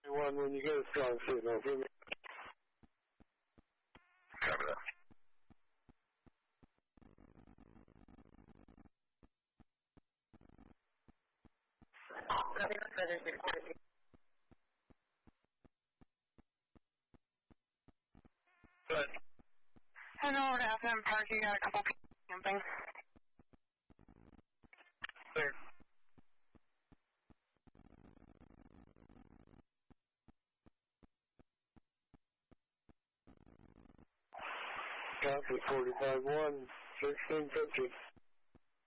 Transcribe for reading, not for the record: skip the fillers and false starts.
One, when you get a strong signal, give me. Copy that. Good. Hello, over to FM Park. You got a couple people camping. Clear. Copy 45-1, 1650.